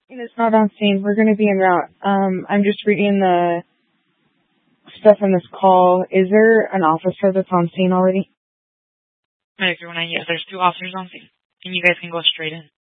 It's not on scene. We're going to be en route. I'm just reading the stuff in this call. Is there an officer that's on scene already? Medic 319, yes, there's 2 officers on scene. And you guys can go straight in.